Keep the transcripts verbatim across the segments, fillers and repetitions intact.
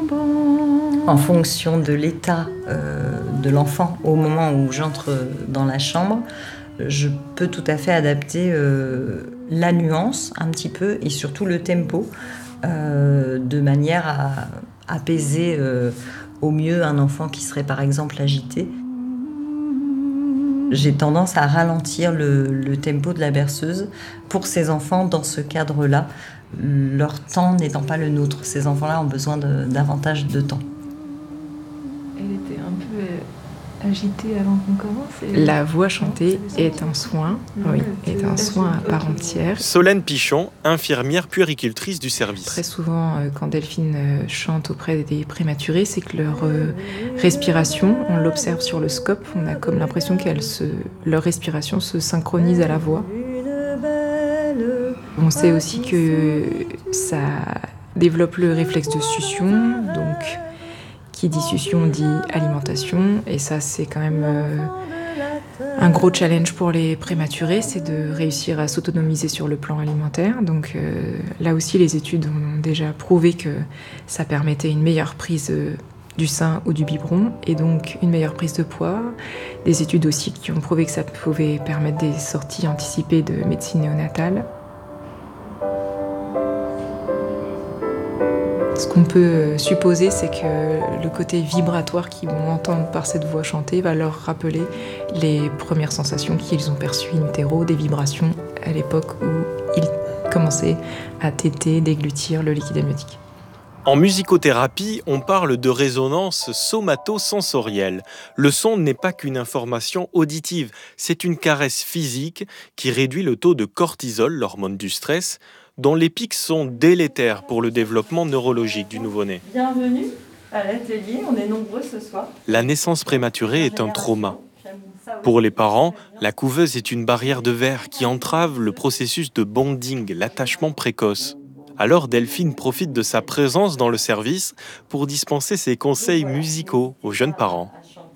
En fonction de l'état euh, de l'enfant au moment où j'entre dans la chambre, je peux tout à fait adapter euh, la nuance un petit peu et surtout le tempo euh, de manière à apaiser euh, au mieux un enfant qui serait par exemple agité. J'ai tendance à ralentir le, le tempo de la berceuse pour ces enfants dans ce cadre-là, leur temps n'étant pas le nôtre. Ces enfants-là ont besoin de, davantage de temps. Elle était un peu euh, agitée avant qu'on commence. Et... La voix chantée est un soin, oui, est un soin à part entière. Solène Pichon, infirmière puéricultrice du service. Très souvent, euh, quand Delphine euh, chante auprès des prématurés, c'est que leur euh, respiration, on l'observe sur le scope, on a comme l'impression que leur respiration se synchronise à la voix. On sait aussi que ça développe le réflexe de succion, donc qui dit succion dit alimentation, et ça c'est quand même euh, un gros challenge pour les prématurés, c'est de réussir à s'autonomiser sur le plan alimentaire. Donc euh, là aussi les études ont déjà prouvé que ça permettait une meilleure prise euh, du sein ou du biberon, et donc une meilleure prise de poids. Des études aussi qui ont prouvé que ça pouvait permettre des sorties anticipées de médecine néonatale. Ce qu'on peut supposer, c'est que le côté vibratoire qu'ils vont entendre par cette voix chantée va leur rappeler les premières sensations qu'ils ont perçues in utero, des vibrations à l'époque où ils commençaient à téter, déglutir le liquide amniotique. En musicothérapie, on parle de résonance somato-sensorielle. Le son n'est pas qu'une information auditive, c'est une caresse physique qui réduit le taux de cortisol, l'hormone du stress, dont les pics sont délétères pour le développement neurologique du nouveau-né. Bienvenue à l'atelier, on est nombreux ce soir. La naissance prématurée est un trauma. Pour les parents, la couveuse est une barrière de verre qui entrave le processus de bonding, l'attachement précoce. Alors Delphine profite de sa présence dans le service pour dispenser ses conseils musicaux aux jeunes parents.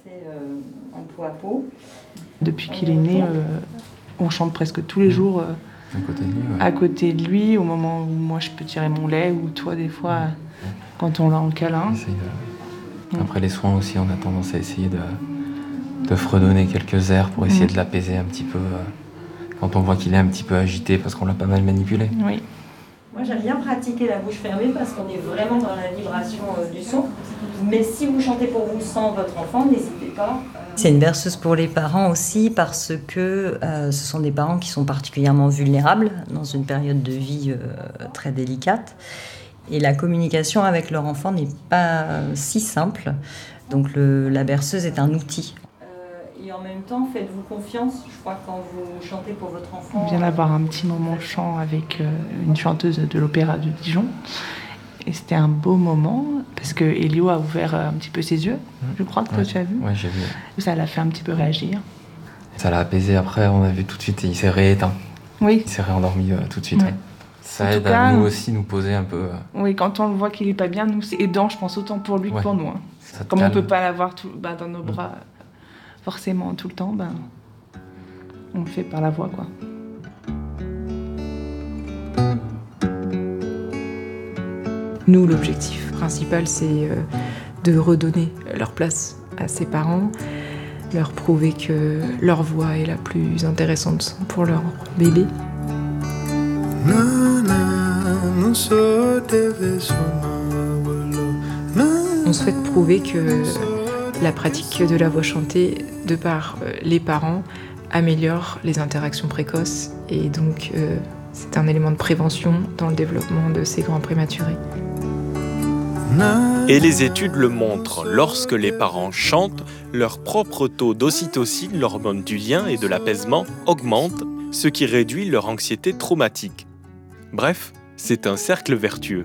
Depuis qu'il est né, euh, on chante presque tous les jours euh, à, côté de lui, ouais. à côté de lui, au moment où moi je peux tirer mon lait, ou toi des fois ouais. quand on l'a en câlin. De... Mmh. Après les soins aussi, on a tendance à essayer de, de fredonner quelques airs pour essayer mmh. de l'apaiser un petit peu euh, quand on voit qu'il est un petit peu agité parce qu'on l'a pas mal manipulé. Oui. Moi, j'aime bien pratiquer la bouche fermée parce qu'on est vraiment dans la vibration euh, du son. Mais si vous chantez pour vous sans votre enfant, n'hésitez pas. C'est une berceuse pour les parents aussi parce que euh, ce sont des parents qui sont particulièrement vulnérables dans une période de vie euh, très délicate. Et la communication avec leur enfant n'est pas si simple. Donc le, la berceuse est un outil. Et en même temps, faites-vous confiance, je crois, quand vous chantez pour votre enfant. On vient d'avoir un petit moment chant avec euh, une chanteuse de l'opéra de Dijon. Et c'était un beau moment, parce que Elio a ouvert un petit peu ses yeux, je crois que ouais. tu as vu. Oui, j'ai vu. Ça l'a fait un petit peu réagir. Ça l'a apaisé après, on a vu tout de suite, il s'est rééteint. Oui. Il s'est réendormi euh, tout de suite. Ouais. Ça en aide cas, à nous aussi nous poser un peu. Euh... Oui, quand on le voit qu'il est pas bien, nous c'est aidant, je pense, autant pour lui ouais. que pour nous. Hein. Comme calme. On peut pas l'avoir tout, bah, dans nos bras... Mmh. forcément tout le temps, ben, on le fait par la voix, quoi. Nous, l'objectif principal, c'est euh, de redonner leur place à ces parents, leur prouver que leur voix est la plus intéressante pour leur bébé. On souhaite prouver que la pratique de la voix chantée, de par euh, les parents, améliore les interactions précoces et donc euh, c'est un élément de prévention dans le développement de ces grands prématurés. Et les études le montrent, lorsque les parents chantent, leur propre taux d'ocytocine, l'hormone du lien et de l'apaisement, augmente, ce qui réduit leur anxiété traumatique. Bref, c'est un cercle vertueux.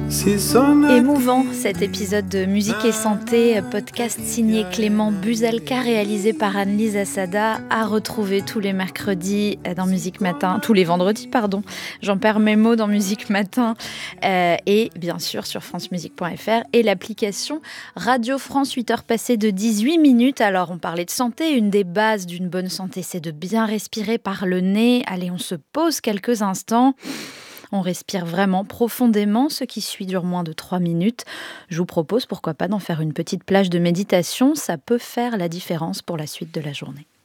Émouvant cet épisode de Musique et Santé, podcast signé Clément Buzalka, réalisé par Anne-Lise Assada, à retrouver tous les mercredis dans Musique Matin, tous les vendredis, pardon, j'en perds mes mots dans Musique Matin, euh, et bien sûr sur francemusique point f r et l'application Radio France, huit heures passées de dix-huit minutes. Alors on parlait de santé, une des bases d'une bonne santé, c'est de bien respirer par le nez. Allez, on se pose quelques instants. On respire vraiment profondément, ce qui suit dure moins de trois minutes. Je vous propose, pourquoi pas, d'en faire une petite plage de méditation. Ça peut faire la différence pour la suite de la journée.